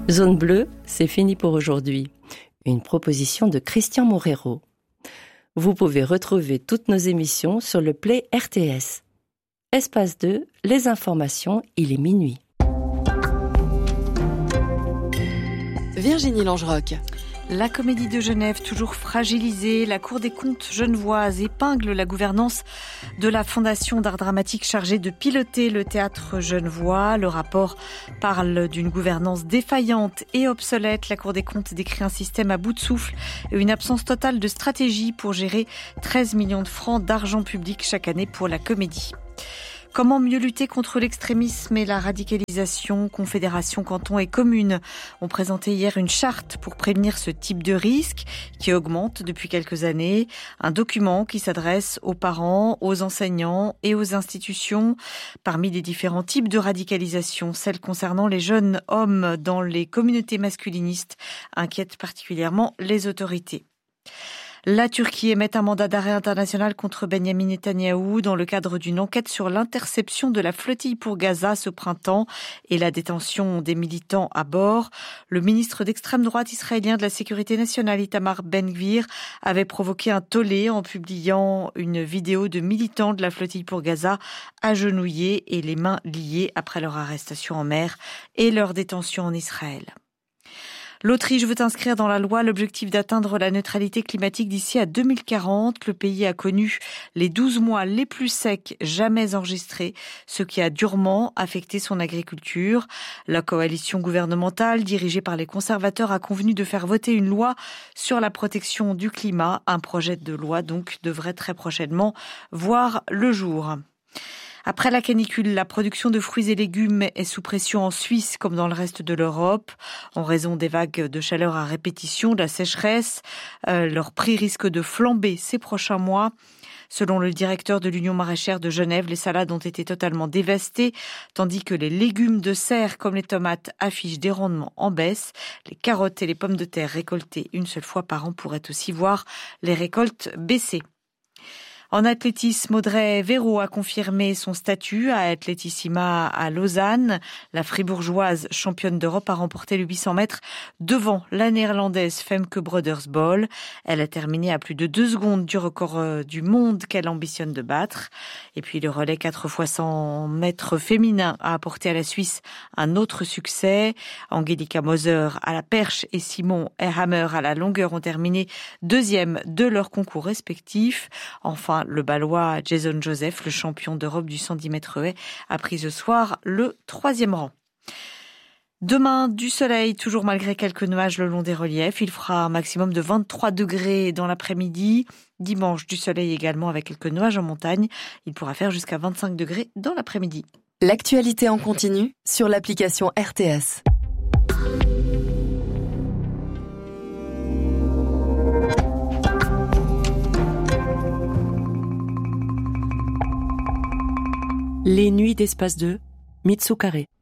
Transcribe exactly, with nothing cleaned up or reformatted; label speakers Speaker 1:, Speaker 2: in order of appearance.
Speaker 1: Zone bleue, c'est fini pour aujourd'hui. Une proposition de Christian Morero. Vous pouvez retrouver toutes nos émissions sur le Play R T S. Espace deux, les informations, il est minuit.
Speaker 2: Virginie Langeroc.
Speaker 3: La Comédie de Genève, toujours fragilisée, la Cour des comptes genevoise épingle la gouvernance de la Fondation d'art dramatique chargée de piloter le théâtre genevois. Le rapport parle d'une gouvernance défaillante et obsolète. La Cour des comptes décrit un système à bout de souffle et une absence totale de stratégie pour gérer treize millions de francs d'argent public chaque année pour la comédie. Comment mieux lutter contre l'extrémisme et la radicalisation? Confédération, cantons et communes ont présenté hier une charte pour prévenir ce type de risque qui augmente depuis quelques années. Un document qui s'adresse aux parents, aux enseignants et aux institutions. Parmi les différents types de radicalisation, celle concernant les jeunes hommes dans les communautés masculinistes inquiète particulièrement les autorités. La Turquie émet un mandat d'arrêt international contre Benyamin Netanyahou dans le cadre d'une enquête sur l'interception de la flottille pour Gaza ce printemps et la détention des militants à bord. Le ministre d'extrême droite israélien de la Sécurité nationale, Itamar Ben-Gvir, avait provoqué un tollé en publiant une vidéo de militants de la flottille pour Gaza agenouillés et les mains liées après leur arrestation en mer et leur détention en Israël. L'Autriche veut inscrire dans la loi l'objectif d'atteindre la neutralité climatique d'ici à deux mille quarante. Le pays a connu les douze mois les plus secs jamais enregistrés, ce qui a durement affecté son agriculture. La coalition gouvernementale, dirigée par les conservateurs, a convenu de faire voter une loi sur la protection du climat. Un projet de loi donc devrait très prochainement voir le jour. Après la canicule, la production de fruits et légumes est sous pression en Suisse comme dans le reste de l'Europe. En raison des vagues de chaleur à répétition, de la sécheresse, euh, leur prix risque de flamber ces prochains mois. Selon le directeur de l'Union maraîchère de Genève, les salades ont été totalement dévastées, tandis que les légumes de serre comme les tomates affichent des rendements en baisse. Les carottes et les pommes de terre récoltées une seule fois par an pourraient aussi voir les récoltes baisser. En athlétisme, Audrey Véro a confirmé son statut à Athletissima à Lausanne. La fribourgeoise championne d'Europe a remporté le huit cents mètres devant la néerlandaise Femke Brodersbol. Elle a terminé à plus de deux secondes du record du monde qu'elle ambitionne de battre. Et puis le relais quatre fois cent mètres féminin a apporté à la Suisse un autre succès. Angelika Moser à la perche et Simon Ehammer à la longueur ont terminé deuxième de leurs concours respectifs. Enfin, le Balois Jason Joseph, le champion d'Europe du cent dix mètres haies, a pris ce soir le troisième rang. Demain, du soleil, toujours malgré quelques nuages le long des reliefs. Il fera un maximum de vingt-trois degrés dans l'après-midi. Dimanche, du soleil également avec quelques nuages en montagne. Il pourra faire jusqu'à vingt-cinq degrés dans l'après-midi.
Speaker 2: L'actualité en continu sur l'application R T S.
Speaker 1: Les nuits d'Espace deux, Mitsu Carré.